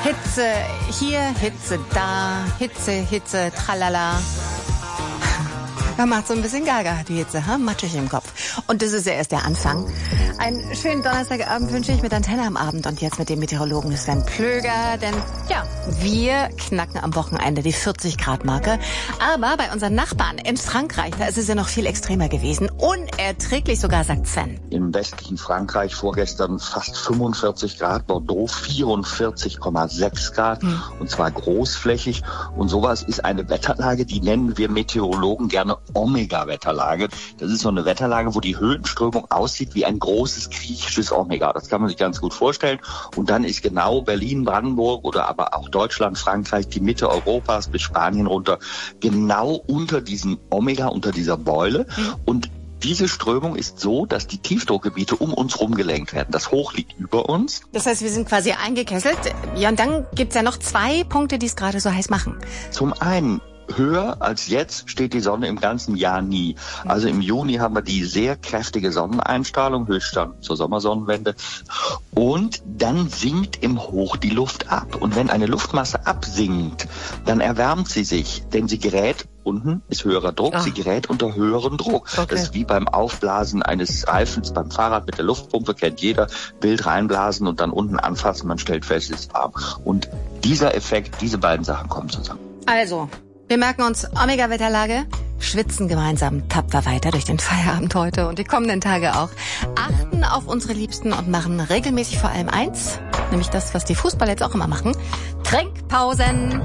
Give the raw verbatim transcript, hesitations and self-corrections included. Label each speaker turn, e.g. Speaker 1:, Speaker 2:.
Speaker 1: Hitze hier, Hitze da, Hitze, Hitze, tralala. Da macht so ein bisschen Gaga, die Hitze, ha? Matschig im Kopf. Und das ist ja erst der Anfang. Einen schönen Donnerstagabend wünsche ich mit Antenne am Abend und jetzt mit dem Meteorologen Sven Plöger. Denn ja, wir knacken am Wochenende die vierzig Grad Marke. Aber bei unseren Nachbarn in Frankreich, da ist es ja noch viel extremer gewesen. Unerträglich sogar, sagt Sven.
Speaker 2: Im westlichen Frankreich vorgestern fast fünfundvierzig Grad, Bordeaux vierundvierzig Komma sechs Grad. Hm. Und zwar großflächig. Und sowas ist eine Wetterlage, die nennen wir Meteorologen gerne Omega-Wetterlage. Das ist so eine Wetterlage, wo die Höhenströmung aussieht wie ein großes griechisches Omega. Das kann man sich ganz gut vorstellen. Und dann ist genau Berlin, Brandenburg oder aber auch Deutschland, Frankreich, die Mitte Europas bis Spanien runter, genau unter diesem Omega, unter dieser Beule. Mhm. Und diese Strömung ist so, dass die Tiefdruckgebiete um uns rum gelenkt werden. Das Hoch liegt über uns.
Speaker 1: Das heißt, wir sind quasi eingekesselt. Ja, und dann gibt's ja noch zwei Punkte, die es gerade so heiß machen.
Speaker 2: Zum einen, höher als jetzt steht die Sonne im ganzen Jahr nie. Also im Juni haben wir die sehr kräftige Sonneneinstrahlung, Höchststand zur Sommersonnenwende. Und dann sinkt im Hoch die Luft ab. Und wenn eine Luftmasse absinkt, dann erwärmt sie sich, denn sie gerät, unten ist höherer Druck, Ach. sie gerät unter höheren Druck. Okay. Das ist wie beim Aufblasen eines Reifens beim Fahrrad mit der Luftpumpe, kennt jeder. Bild reinblasen und dann unten anfassen, man stellt fest, es ist warm. Und dieser Effekt, diese beiden Sachen kommen zusammen.
Speaker 1: Also, wir merken uns Omega-Wetterlage, schwitzen gemeinsam tapfer weiter durch den Feierabend heute und die kommenden Tage auch. Achten auf unsere Liebsten und machen regelmäßig vor allem eins, nämlich das, was die Fußballer jetzt auch immer machen: Trinkpausen.